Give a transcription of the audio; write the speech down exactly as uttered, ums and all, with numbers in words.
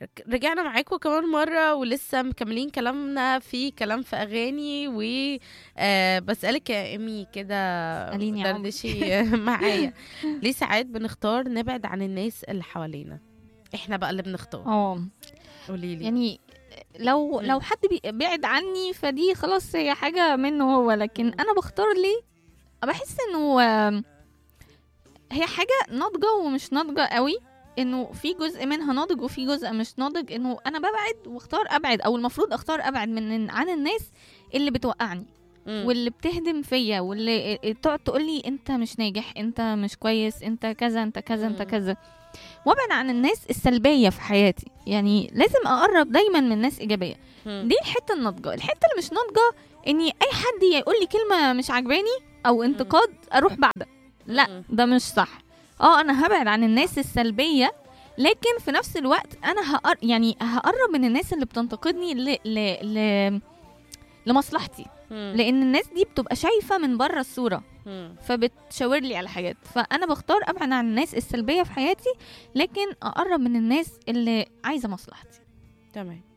رجعنا معاكم كمان مرة ولسه مكملين كلامنا في كلام في أغاني و آه بسألك يا إيمي كده، قالين يا عمر. دردشي معايا. ليه ساعات بنختار نبعد عن الناس اللي حوالينا؟ احنا بقى اللي بنختار. اه قوليلي. يعني لو مم. لو حد بي- بعد عني فدي خلاص هي حاجة منه هو، لكن مم. انا بختار ليه؟ بحس انه آم، هي حاجة ناضجة ومش ناضجة قوي، انه في جزء منها ناضج وفي جزء مش ناضج، انه انا ببعد واختار ابعد، او المفروض اختار ابعد من عن الناس اللي بتوقعني مم. واللي بتهدم فيا واللي تقعد تقول لي انت مش ناجح، انت مش كويس، انت كذا انت كذا انت مم. كذا. وابعد عن الناس السلبيه في حياتي، يعني لازم اقرب دايما من ناس ايجابيه. مم. دي الحته الناضجه. الحته اللي مش ناضجه اني اي حد يقول لي كلمه مش عجباني او انتقاد اروح بعدها. لا مم. ده مش صح. اه انا هبعد عن الناس السلبيه، لكن في نفس الوقت انا هقر... يعني هقرب من الناس اللي بتنتقدني ل... ل... ل... لمصلحتي، مم. لان الناس دي بتبقى شايفه من بره الصوره مم. فبتشاور لي على حاجات. فانا بختار ابعد عن الناس السلبيه في حياتي، لكن اقرب من الناس اللي عايزه مصلحتي. تمام.